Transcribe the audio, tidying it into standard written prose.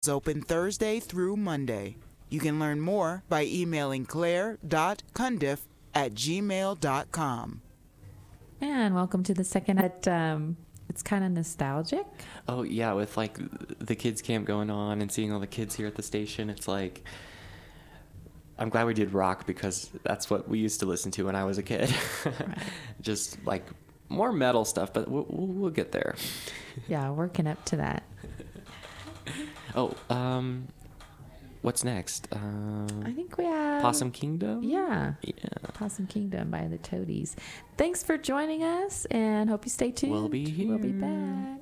open Thursday through Monday. You can learn more by emailing claire.cundiff@gmail.com. And welcome to the second. It's kind of nostalgic. Oh, yeah, with like the kids camp going on and seeing all the kids here at the station. It's like, I'm glad we did rock because that's what we used to listen to when I was a kid. Right. Just like more metal stuff, but we'll get there. Yeah, working up to that. Oh, what's next? I think we have Possum Kingdom? Yeah. Yeah. Possum Kingdom by the Toadies. Thanks for joining us and hope you stay tuned. We'll be here. We'll be back.